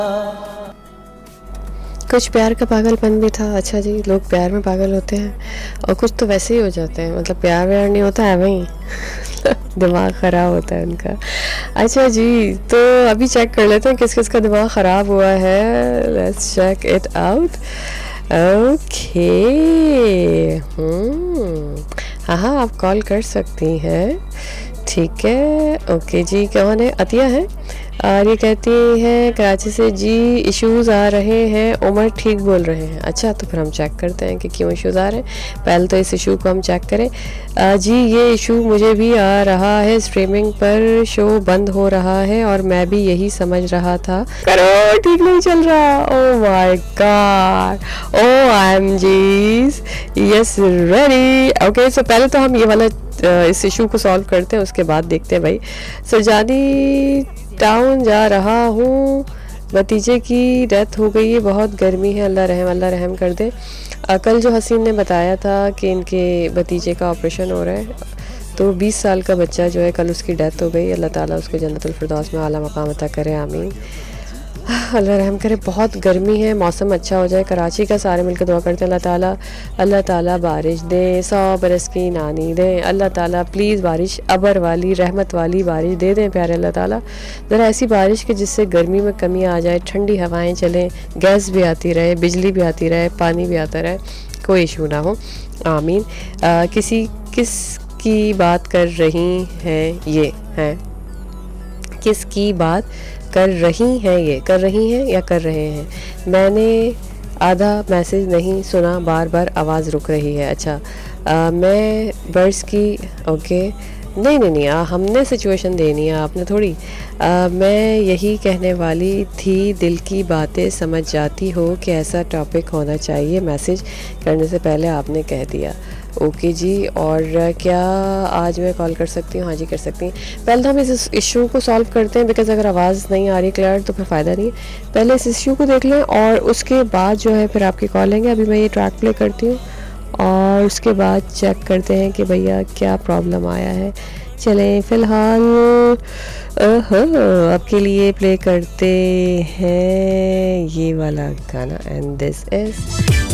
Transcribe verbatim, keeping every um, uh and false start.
कुछ प्यार का पागलपन भी था। अच्छा जी, लोग प्यार में पागल होते हैं और कुछ तो वैसे ही हो जाते हैं, मतलब प्यार व्यार नहीं होता है वहीं दिमाग ख़राब होता है उनका। अच्छा जी, तो अभी चेक कर लेते हैं किस किस का दिमाग ख़राब हुआ है। Let's check it out. Okay, हम्म हाँ हाँ, आप कॉल कर सकती हैं, ठीक है। ओके जी, कौन है? अतिया है और ये कहती है कराची से, जी इश्यूज़ आ रहे हैं, उमर ठीक बोल रहे हैं। अच्छा, तो फिर हम चेक करते हैं कि क्यों इश्यूज़ आ रहे हैं। पहले तो इस इशू को हम चेक करें। आ, जी ये इशू मुझे भी आ रहा है, स्ट्रीमिंग पर शो बंद हो रहा है और मैं भी यही समझ रहा था। करो, ठीक नहीं चल रहा। Oh my God, O I am जीज, yes ready. Okay, सो पहले तो हम ये वाला इस इशू को सॉल्व करते हैं, उसके बाद देखते हैं भाई। सरजानी टाउन जा रहा हूँ, भतीजे की डेथ हो गई है, बहुत गर्मी है, अल्लाह रहम अल्लाह रहम कर दे। कल जो हसीन ने बताया था कि इनके भतीजे का ऑपरेशन हो रहा है, तो बीस साल का बच्चा जो है, कल उसकी डेथ हो गई। अल्लाह ताला उसको जन्नतुल फिरदौस में आला मकाम अता करे, आमीन। अल्लाह रहम करे। बहुत गर्मी है, मौसम अच्छा हो जाए कराची का, सारे मिलकर दुआ करते हैं अल्लाह ताला अल्लाह ताला बारिश दे, सौ बरस की नानी दे। अल्लाह ताला प्लीज़ बारिश अबर वाली, रहमत वाली बारिश दे दें प्यारे अल्लाह ताला। ज़रा ऐसी बारिश कि जिससे गर्मी में कमी आ जाए, ठंडी हवाएं चलें, गैस भी आती रहे, बिजली भी आती रहे, पानी भी आता रहे, कोई इशू ना हो, आमीन। आ, किसी किस की बात कर रही हैं ये हैं, किस की बात कर रही हैं ये, कर रही हैं या कर रहे हैं? मैंने आधा मैसेज नहीं सुना, बार बार आवाज़ रुक रही है। अच्छा, आ, मैं बर्ड्स की, ओके, नहीं नहीं नहीं, आ, हमने सिचुएशन देनी है, आपने थोड़ी। आ, मैं यही कहने वाली थी, दिल की बातें समझ जाती हो कि ऐसा टॉपिक होना चाहिए, मैसेज करने से पहले आपने कह दिया। ओके जी, और क्या आज मैं कॉल कर सकती हूँ? हाँ जी, कर सकती हैं। पहले तो हम इस इशू को सॉल्व करते हैं, बिकॉज़ अगर आवाज़ नहीं आ रही क्लियर तो फिर फ़ायदा नहीं है। पहले इस इशू को देख लें और उसके बाद जो है फिर आपकी कॉल लेंगे। अभी मैं ये ट्रैक प्ले करती हूँ और उसके बाद चेक करते हैं कि भैया क्या प्रॉब्लम आया है। चलें, फ़िलहाल आपके लिए प्ले करते हैं ये वाला गाना, एंड दिस इज़